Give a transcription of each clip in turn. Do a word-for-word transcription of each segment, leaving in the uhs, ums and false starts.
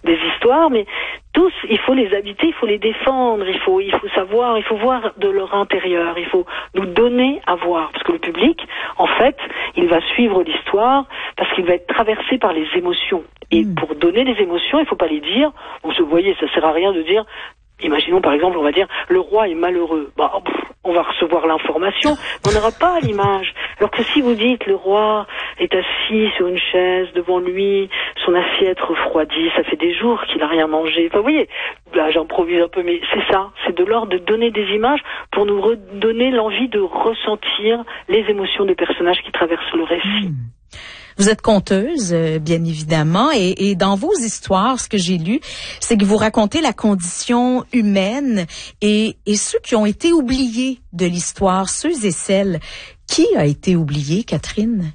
des histoires, mais tous, il faut les habiter, il faut les défendre, il faut, il faut savoir, il faut voir de leur intérieur, il faut nous donner à voir, parce que le public, en fait, il va suivre l'histoire parce qu'il va être traversé par les émotions. Et mmh. pour donner les émotions, il faut pas les dire. Vous se voyez, ça sert à rien de dire. Imaginons par exemple, on va dire, le roi est malheureux. Bah, pff, on va recevoir l'information, mais on n'aura pas l'image. Alors que si vous dites, le roi est assis sur une chaise, devant lui, son assiette refroidie, ça fait des jours qu'il n'a rien mangé. Enfin, vous voyez, là j'improvise un peu, mais c'est ça, c'est de l'ordre de donner des images pour nous redonner l'envie de ressentir les émotions des personnages qui traversent le récit. Mmh. Vous êtes conteuse, euh, bien évidemment, et, et dans vos histoires, ce que j'ai lu, c'est que vous racontez la condition humaine et, et ceux qui ont été oubliés de l'histoire, ceux et celles. Qui a été oublié, Catherine?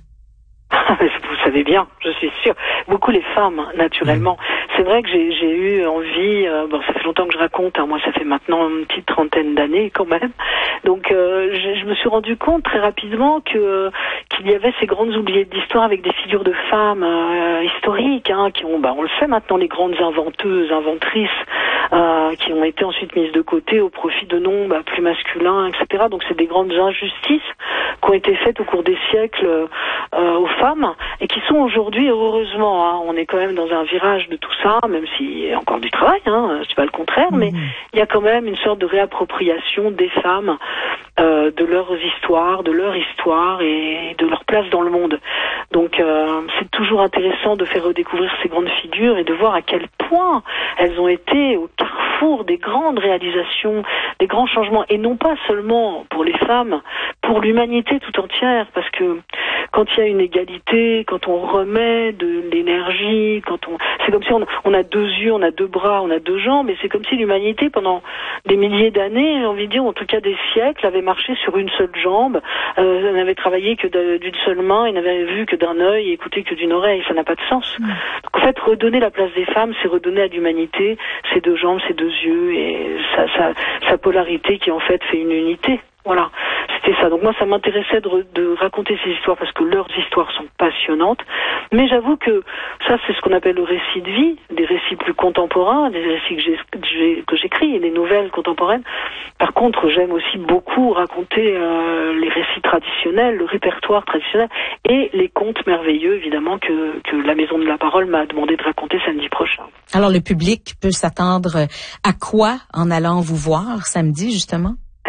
Vous savez bien, je suis sûre. Beaucoup les femmes, naturellement. C'est vrai que j'ai, j'ai eu envie, euh, bon, ça fait longtemps que je raconte, hein, moi ça fait maintenant une petite trentaine d'années quand même. Donc euh, je, je me suis rendu compte très rapidement que euh, qu'il y avait ces grandes oubliées de l'histoire avec des figures de femmes euh, historiques, hein, qui ont, bah, on le sait maintenant, les grandes inventeuses, inventrices, euh, qui ont été ensuite mises de côté au profit de noms bah, plus masculins, et cetera. Donc c'est des grandes injustices qui ont été faites au cours des siècles euh, aux femmes et qui sont aujourd'hui, heureusement, hein, on est quand même dans un virage de tout ça, même s'il y a encore du travail, hein, je dis pas le contraire, mmh. mais il y a quand même une sorte de réappropriation des femmes, euh, de leurs histoires, de leur histoire et de leur place dans le monde. Donc euh, c'est toujours intéressant de faire redécouvrir ces grandes figures et de voir à quel point elles ont été au carrefour des grandes réalisations, des grands changements, et non pas seulement pour les femmes, pour l'humanité tout entière, parce que quand il y a une égalité, quand on remet de l'énergie, quand on, c'est comme si on, on a deux yeux, on a deux bras, on a deux jambes, et c'est comme si l'humanité, pendant des milliers d'années, j'ai envie de dire, en tout cas des siècles, avait marché sur une seule jambe, euh, elle n'avait travaillé que de, d'une seule main, et n'avait vu que d'un œil, et écouté que d'une oreille. Ça n'a pas de sens. Mmh. Donc en fait, redonner la place des femmes, c'est redonner à l'humanité ses deux jambes, ses deux yeux, et sa, sa, sa polarité qui en fait fait une unité. Voilà, c'était ça. Donc moi, ça m'intéressait de, de raconter ces histoires parce que leurs histoires sont passionnantes. Mais j'avoue que ça, c'est ce qu'on appelle le récit de vie, des récits plus contemporains, des récits que, j'ai, j'ai, que j'écris, et des nouvelles contemporaines. Par contre, j'aime aussi beaucoup raconter euh, les récits traditionnels, le répertoire traditionnel et les contes merveilleux, évidemment, que, que la Maison de la Parole m'a demandé de raconter samedi prochain. Alors, le public peut s'attendre à quoi en allant vous voir samedi, justement?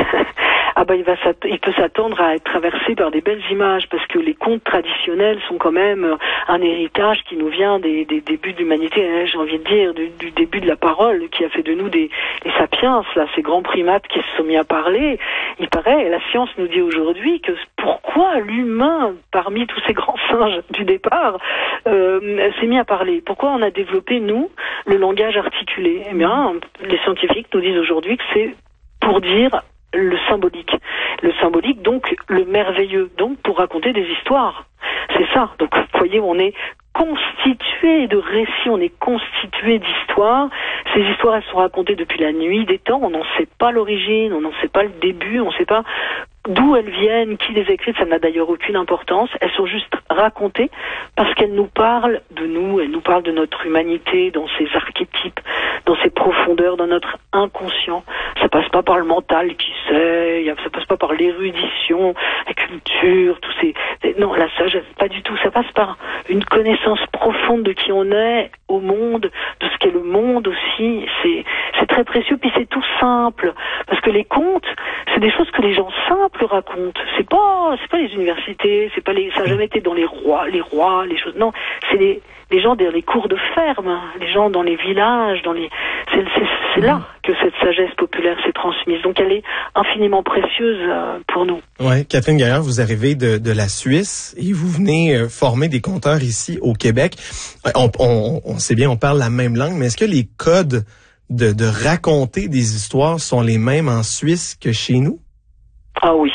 Ah ben il va il peut s'attendre à être traversé par des belles images parce que les contes traditionnels sont quand même un héritage qui nous vient des, des débuts de l'humanité, hein, j'ai envie de dire du, du début de la parole qui a fait de nous des les sapiens, là, ces grands primates qui se sont mis à parler. Il paraît, la science nous dit aujourd'hui que pourquoi l'humain, parmi tous ces grands singes du départ, euh, s'est mis à parler. Pourquoi on a développé nous le langage articulé? Eh bien, les scientifiques nous disent aujourd'hui que c'est pour dire le symbolique. Le symbolique, donc, le merveilleux. Donc, pour raconter des histoires. C'est ça. Donc, vous voyez, on est constitué de récits, on est constitué d'histoires. Ces histoires, elles sont racontées depuis la nuit des temps. On n'en sait pas l'origine, on n'en sait pas le début, on ne sait pas d'où elles viennent, qui les écrit, ça n'a d'ailleurs aucune importance. Elles sont juste racontées parce qu'elles nous parlent de nous, elles nous parlent de notre humanité, dans ses archétypes, dans ses profondeurs, dans notre inconscient. Ça passe pas par le mental qui sait, ça passe pas par l'érudition, la culture, tous ces... Non, la sagesse, pas du tout. Ça passe par une connaissance profonde de qui on est au monde, de ce qu'est le monde aussi. C'est, c'est très précieux, puis c'est tout simple. Parce que les contes, c'est des choses que les gens simples racontent. C'est pas, c'est pas les universités, c'est pas les, ça n'a jamais été dans les rois, les rois, les choses. Non, c'est les, les gens dans les cours de ferme, les gens dans les villages, dans les, c'est, c'est, c'est là que cette sagesse populaire s'est transmise. Donc elle est infiniment précieuse euh, pour nous. Ouais, Catherine Gaillard, vous arrivez de, de la Suisse et vous venez euh, former des conteurs ici au Québec. On, on, on sait bien, on parle la même langue, mais est-ce que les codes de, de raconter des histoires sont les mêmes en Suisse que chez nous? Ah oui.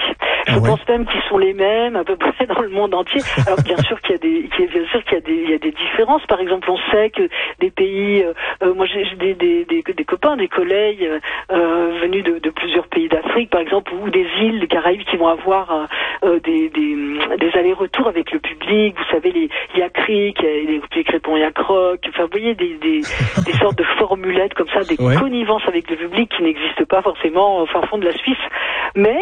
Je ah, pense ouais. même qu'ils sont les mêmes à peu près dans le monde entier. Alors bien sûr qu'il y a des, qu'il y a, bien sûr qu'il y a des, il y a des différences. Par exemple, on sait que des pays, euh, moi j'ai des, des, des, des copains, des collègues euh, venus de, de plusieurs pays d'Afrique, par exemple, ou des îles, des Caraïbes, qui vont avoir euh, des, des, des allers-retours avec le public. Vous savez, les Yakric, les, les crépons Yakroc. Enfin, vous voyez des, des, des sortes de formulettes comme ça, des ouais. connivences avec le public qui n'existent pas forcément au fin fond de la Suisse, mais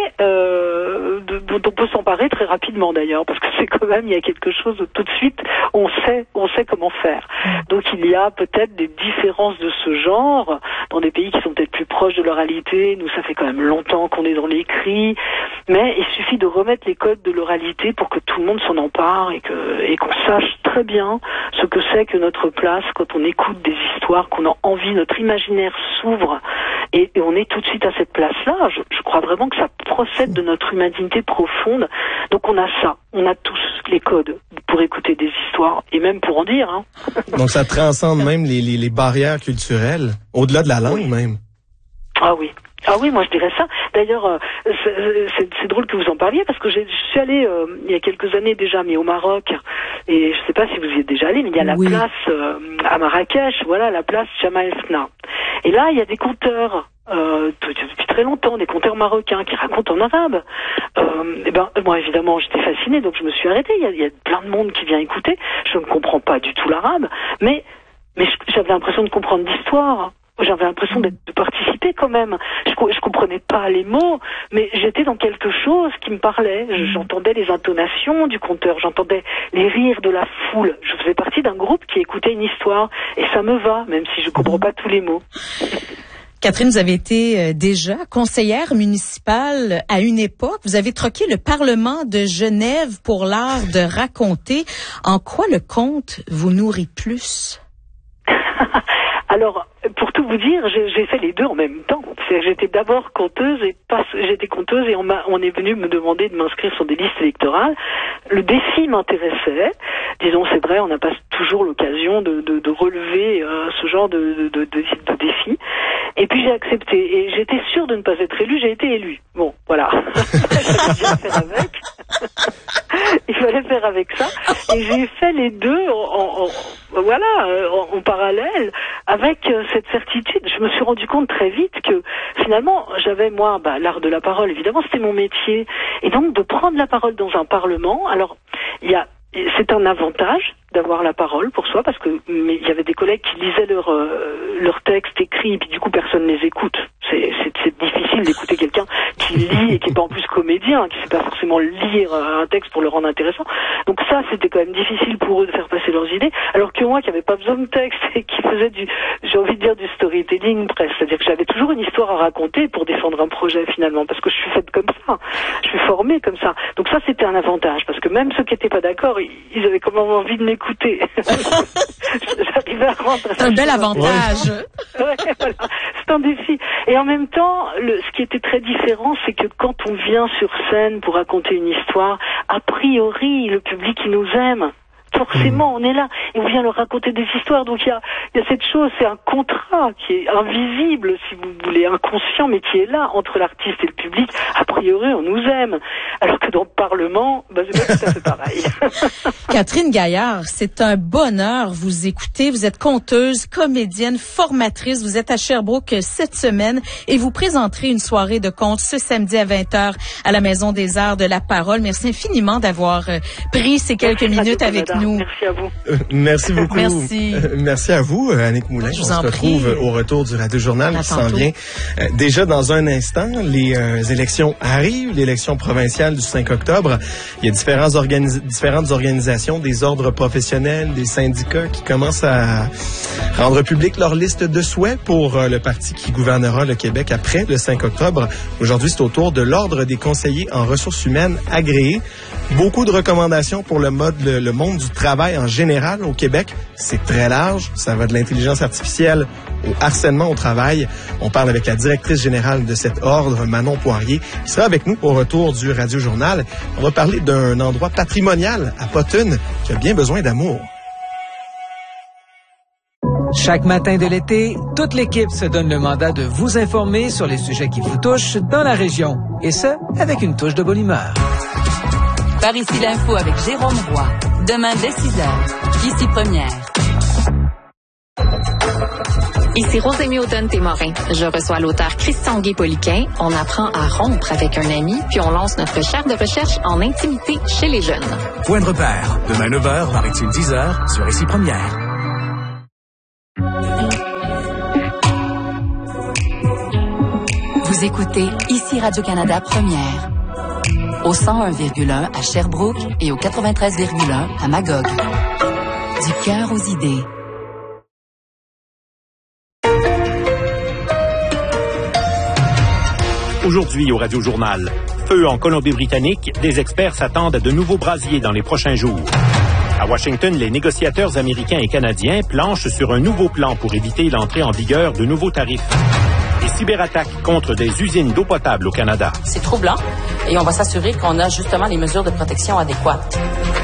euh, dont on peut s'emparer très rapidement d'ailleurs, parce que c'est quand même, il y a quelque chose où tout de suite, on sait, on sait comment faire. Donc il y a peut-être des différences de ce genre dans des pays qui sont peut-être plus proches de l'oralité. Nous, ça fait quand même longtemps qu'on est dans l'écrit, mais il suffit de remettre les codes de l'oralité pour que tout le monde s'en empare et que et qu'on sache très bien ce que c'est que notre place quand on écoute des histoires, qu'on a envie, notre imaginaire s'ouvre et, et on est tout de suite à cette place-là. Je, je crois vraiment que ça procède de notre humanité profonde. Donc on a ça, on a tous les codes pour écouter des histoires et même pour en dire. Hein. Donc ça transcende même les, les, les barrières culturelles, au-delà de la langue oui. même. Ah oui. Ah oui, moi je dirais ça. D'ailleurs, euh, c'est, c'est drôle que vous en parliez parce que j'ai, je suis allée euh, il y a quelques années déjà, mais au Maroc, et je sais pas si vous y êtes déjà allé, mais il y a la oui. place euh, à Marrakech, voilà, la place Jemaa el Fna. Et là, il y a des conteurs euh, depuis très longtemps, des conteurs marocains qui racontent en arabe. Euh, et ben, moi évidemment, j'étais fascinée, donc je me suis arrêtée. Il y a, il y a plein de monde qui vient écouter. Je ne comprends pas du tout l'arabe, mais mais j'avais l'impression de comprendre l'histoire. J'avais l'impression d'être, de participer quand même. Je, je comprenais pas les mots, mais j'étais dans quelque chose qui me parlait. J'entendais les intonations du conteur, j'entendais les rires de la foule. Je faisais partie d'un groupe qui écoutait une histoire, et ça me va, même si je comprends pas tous les mots. Catherine, vous avez été déjà conseillère municipale à une époque. Vous avez troqué le Parlement de Genève pour l'art de raconter. En quoi le conte vous nourrit plus? Alors, pour tout vous dire, j'ai, j'ai fait les deux en même temps. C'est, j'étais d'abord conteuse et pas, j'étais conteuse et on m'a, on est venu me demander de m'inscrire sur des listes électorales. Le défi m'intéressait. Disons, c'est vrai, on n'a pas toujours l'occasion de, de, de relever euh, ce genre de, de, de, de, de défi. Et puis j'ai accepté. Et j'étais sûre de ne pas être élue. J'ai été élue. Bon, voilà. Il fallait faire avec. Il fallait faire avec ça. Et j'ai fait les deux en, en, en voilà, en, en parallèle, avec euh, cette certitude. Je me suis rendu compte très vite que finalement, j'avais moi, bah, l'art de la parole. Évidemment, c'était mon métier. Et donc de prendre la parole dans un parlement. Alors, il y a, c'est un avantage d'avoir la parole pour soi, parce que mais il y avait des collègues qui lisaient leur euh, leur texte écrit et puis du coup personne ne les écoute. C'est, c'est, c'est difficile d'écouter quelqu'un qui lit et qui est pas en plus comédien, qui sait pas forcément lire un texte pour le rendre intéressant. Donc ça, c'était quand même difficile pour eux de faire passer leurs idées, alors que moi qui avait pas besoin de texte et qui faisait du, j'ai envie de dire, du storytelling presque, c'est-à-dire que j'avais toujours une histoire à raconter pour défendre un projet finalement, parce que je suis faite comme ça, je suis formée comme ça. Donc ça, c'était un avantage, parce que même ceux qui étaient pas d'accord, ils avaient quand même envie de m'écouter. J'arrivais à rendre. C'est un bel avantage. Ouais, voilà. C'est un défi. Et en même temps, le, ce qui était très différent, c'est que quand on vient sur scène pour raconter une histoire, a priori, le public, il nous aime. Forcément, on est là et on vient leur raconter des histoires. Donc il y a, il y a cette chose, c'est un contrat qui est invisible, si vous voulez, inconscient, mais qui est là entre l'artiste et le public. A priori, on nous aime. Alors que dans le Parlement, bah, c'est pas tout à fait pareil. Catherine Gaillard, c'est un bonheur vous écouter. Vous êtes conteuse, comédienne, formatrice. Vous êtes à Sherbrooke cette semaine et vous présenterez une soirée de contes ce samedi à vingt heures à la Maison des Arts de la Parole. Merci infiniment d'avoir pris ces quelques Merci minutes avec nous. Merci à vous. Euh, merci beaucoup. Merci. Euh, merci à vous, Annick Moulin. Je On vous se en retrouve prie. au retour du Radio Journal À qui s'en tantôt. vient. Euh, déjà dans un instant, les euh, élections arrivent, l'élection provinciale du cinq octobre. Il y a différents organis- différentes organisations, des ordres professionnels, des syndicats qui commencent à rendre public leur liste de souhaits pour euh, le parti qui gouvernera le Québec après le cinq octobre. Aujourd'hui, c'est au tour de l'Ordre des conseillers en ressources humaines agréés. Beaucoup de recommandations pour le mode, le, le monde du travail en général au Québec. C'est très large. Ça va de l'intelligence artificielle au harcèlement au travail. On parle avec la directrice générale de cet ordre, Manon Poirier, qui sera avec nous au retour du Radio Journal. On va parler d'un endroit patrimonial à Potton qui a bien besoin d'amour. Chaque matin de l'été, toute l'équipe se donne le mandat de vous informer sur les sujets qui vous touchent dans la région. Et ce, avec une touche de bonne humeur. Par ici l'info avec Jérôme Roy. Demain dès six heures. Ici Première. Ici Rosémie Automne-Témorin. Je reçois l'auteur Christian Gué-Poliquin. On apprend à rompre avec un ami, puis on lance notre chaire de recherche en intimité chez les jeunes. Point de repère. Demain neuf heures, Maritime dix heures, sur Ici Première. Vous écoutez Ici Radio-Canada Première. Au cent un virgule un à Sherbrooke et au quatre-vingt-treize virgule un à Magog. Du cœur aux idées. Aujourd'hui au Radio-Journal, feu en Colombie-Britannique, des experts s'attendent à de nouveaux brasiers dans les prochains jours. À Washington, les négociateurs américains et canadiens planchent sur un nouveau plan pour éviter l'entrée en vigueur de nouveaux tarifs. Des cyberattaques contre des usines d'eau potable au Canada. C'est troublant et on va s'assurer qu'on a justement les mesures de protection adéquates.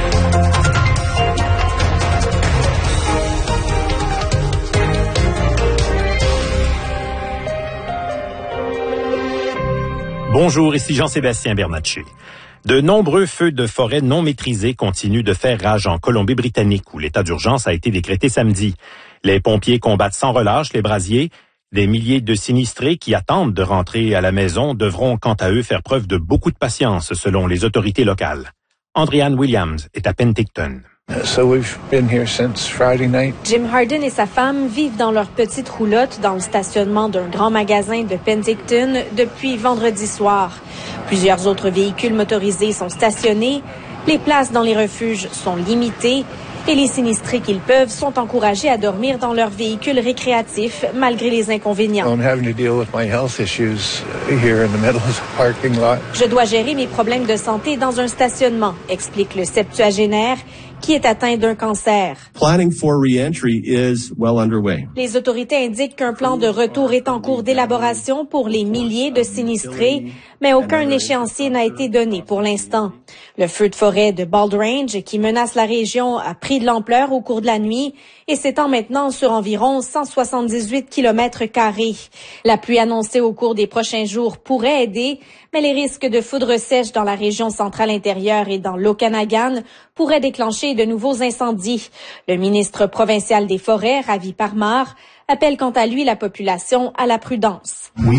Bonjour, ici Jean-Sébastien Bernatchez. De nombreux feux de forêt non maîtrisés continuent de faire rage en Colombie-Britannique, où l'état d'urgence a été décrété samedi. Les pompiers combattent sans relâche les brasiers. Des milliers de sinistrés qui attendent de rentrer à la maison devront, quant à eux, faire preuve de beaucoup de patience, selon les autorités locales. Andréanne Williams est à Penticton. So we've been here since Friday night. Jim Harden et sa femme vivent dans leur petite roulotte dans le stationnement d'un grand magasin de Penticton depuis vendredi soir. Plusieurs autres véhicules motorisés sont stationnés, les places dans les refuges sont limitées et les sinistrés qu'ils peuvent sont encouragés à dormir dans leurs véhicules récréatifs malgré les inconvénients. I'm having to deal with my health issues here in the middle of the parking lot. Je dois gérer mes problèmes de santé dans un stationnement, explique le septuagénaire qui est atteint d'un cancer. Planning for re-entry is well underway. Les autorités indiquent qu'un plan de retour est en cours d'élaboration pour les milliers de sinistrés, mais aucun échéancier n'a été donné pour l'instant. Le feu de forêt de Bald Range, qui menace la région, a pris de l'ampleur au cours de la nuit et s'étend maintenant sur environ cent soixante-dix-huit kilomètres carrés. La pluie annoncée au cours des prochains jours pourrait aider, mais les risques de foudre sèche dans la région centrale intérieure et dans l'Okanagan pourraient déclencher de nouveaux incendies. Le ministre provincial des Forêts, Ravi Parmar, appelle quant à lui la population à la prudence. Nous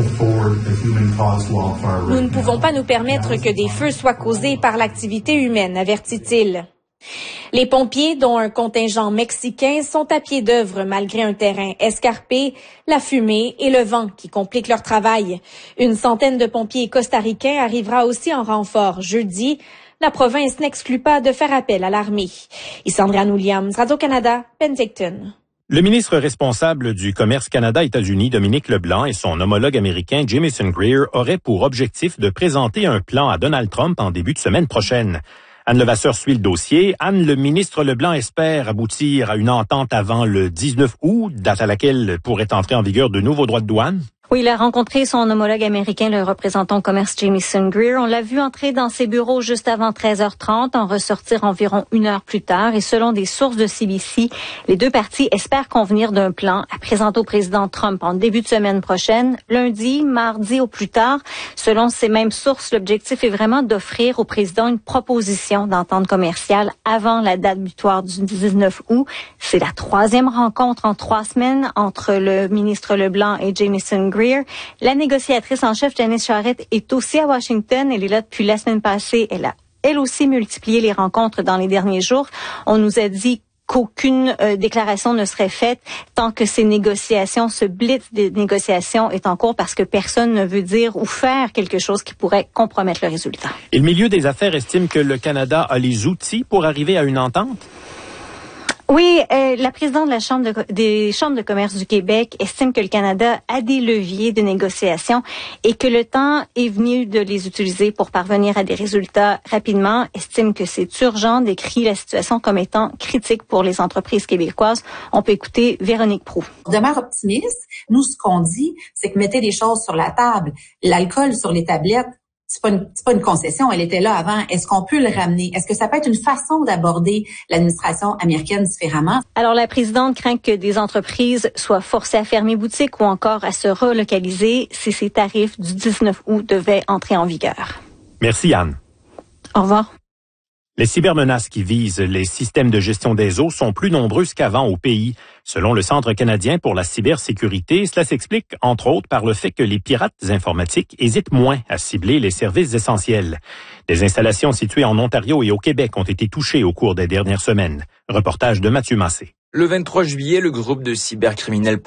ne pouvons pas nous permettre que des feux soient causés par l'activité humaine, avertit-il. Les pompiers, dont un contingent mexicain, sont à pied d'œuvre malgré un terrain escarpé, la fumée et le vent qui compliquent leur travail. Une centaine de pompiers costaricains arrivera aussi en renfort jeudi. La province n'exclut pas de faire appel à l'armée. Ici Andréanne Williams, Radio-Canada, Penticton. Le ministre responsable du Commerce Canada-États-Unis, Dominique Leblanc, et son homologue américain, Jamieson Greer, auraient pour objectif de présenter un plan à Donald Trump en début de semaine prochaine. Anne Levasseur suit le dossier. Anne, le ministre Leblanc espère aboutir à une entente avant le dix-neuf août, date à laquelle pourraient entrer en vigueur de nouveaux droits de douane. Oui, il a rencontré son homologue américain, le représentant au commerce Jamieson Greer. On l'a vu entrer dans ses bureaux juste avant treize heures trente, en ressortir environ une heure plus tard. Et selon des sources de C B C, les deux parties espèrent convenir d'un plan à présenter au président Trump en début de semaine prochaine, lundi, mardi au plus tard. Selon ces mêmes sources, l'objectif est vraiment d'offrir au président une proposition d'entente commerciale avant la date butoir du dix-neuf août. C'est la troisième rencontre en trois semaines entre le ministre Leblanc et Jamieson Greer. La négociatrice en chef, Janice Charette, est aussi à Washington. Elle est là depuis la semaine passée. Elle a, elle aussi, multiplié les rencontres dans les derniers jours. On nous a dit qu'aucune euh, déclaration ne serait faite tant que ces négociations, ce blitz des négociations est en cours parce que personne ne veut dire ou faire quelque chose qui pourrait compromettre le résultat. Et le milieu des affaires estime que le Canada a les outils pour arriver à une entente? Oui, euh, la présidente de la Chambre de, des Chambres de commerce du Québec estime que le Canada a des leviers de négociation et que le temps est venu de les utiliser pour parvenir à des résultats rapidement. Estime que c'est urgent, décrit la situation comme étant critique pour les entreprises québécoises. On peut écouter Véronique Proulx. On demeure optimiste. Nous, ce qu'on dit, c'est que mettez des choses sur la table. L'alcool sur les tablettes, c'est pas une, c'est pas une concession, elle était là avant. Est-ce qu'on peut le ramener? Est-ce que ça peut être une façon d'aborder l'administration américaine différemment? Alors, la présidente craint que des entreprises soient forcées à fermer boutique ou encore à se relocaliser si ces tarifs du dix-neuf août devaient entrer en vigueur. Merci, Anne. Au revoir. Les cybermenaces qui visent les systèmes de gestion des eaux sont plus nombreuses qu'avant au pays. Selon le Centre canadien pour la cybersécurité, cela s'explique entre autres par le fait que les pirates informatiques hésitent moins à cibler les services essentiels. Des installations situées en Ontario et au Québec ont été touchées au cours des dernières semaines. Reportage de Mathieu Massé. Le vingt-trois juillet, le groupe de cybercriminels